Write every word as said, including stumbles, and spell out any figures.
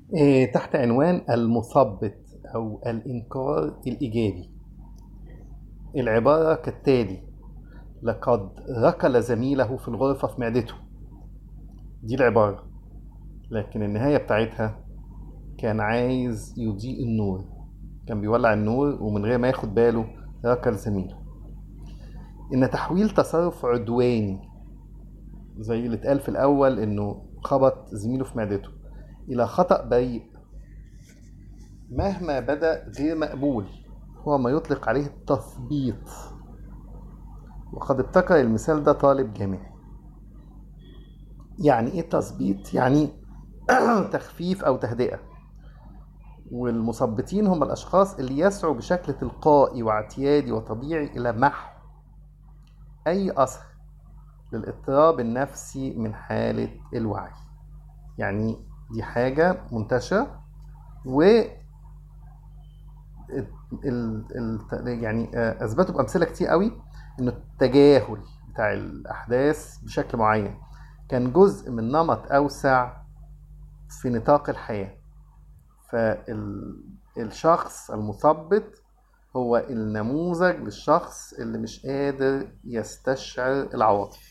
إيه، تحت عنوان المثبط أو الإنكار الإيجابي. العبارة كالتالي: لقد ركل زميله في الغرفة في معدته. دي العبارة، لكن النهاية بتاعتها كان عايز يضيء النور، كان بيولع النور ومن غير ما ياخد باله ركل زميله. إن تحويل تصرف عدواني زي اللي اتقال في الأول إنه خبط زميله في معدته إلى خطأ بريء مهما بدأ غير مقبول هو ما يطلق عليه التثبيط. وقد ابتكر المثال ده طالب جامعي. يعني ايه تثبيط؟ يعني تخفيف او تهدئة. والمثبطين هم الاشخاص اللي يسعوا بشكل تلقائي واعتيادي وطبيعي الى محو اي اثر للاضطراب النفسي من حالة الوعي. يعني دي حاجة منتشرة، و ال... ال... يعني آه، اثبتوا بامثله كتير قوي انه التجاهل بتاع الاحداث بشكل معين كان جزء من نمط اوسع في نطاق الحياه. فالشخص المثبط هو النموذج للشخص اللي مش قادر يستشعر العواطف.